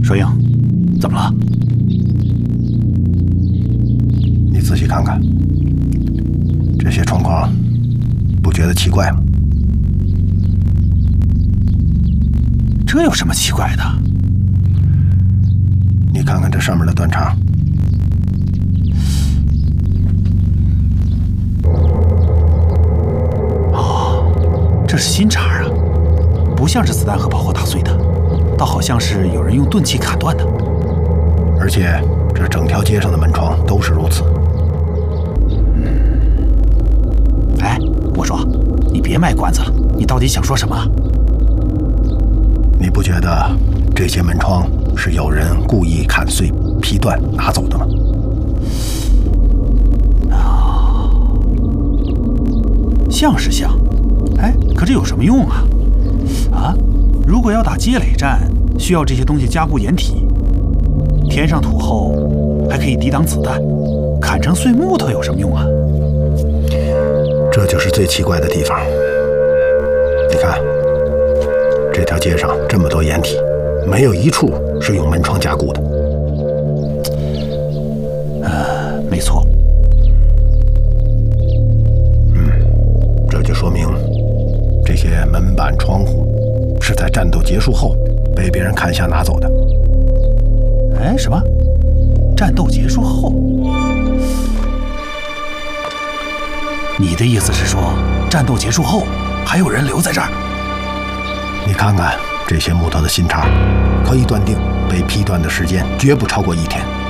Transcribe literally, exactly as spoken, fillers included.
蛇影，怎么了？ 你仔细看看，这些窗框，不觉得奇怪吗？ 这有什么奇怪的？ 你看看这上面的断肠。 哦，这是新茬啊，不像是子弹和炮火打碎的，倒好像是有人用钝器砍断的。 而且这整条街上的门窗都是如此。 嗯，哎，我说，你别卖关子了，你到底想说什么？ 你不觉得这些门窗是有人故意砍碎、劈断拿走的吗？ 啊，像是像，哎，可这有什么用啊？啊，如果要打街垒战，需要这些东西加固掩体，填上土后还可以抵挡子弹，砍成碎木头有什么用啊？ 这就是最奇怪的地方。你看，这条街上这么多掩体，没有一处是用门窗加固的。 呃，没错。 嗯，这就说明这些门板、窗户是在战斗结束后被别人砍下拿走的。 哎，什么？战斗结束后？你的意思是说，战斗结束后还有人留在这儿？ 你看看这些木头的新茬，可以断定被劈断的时间绝不超过一天。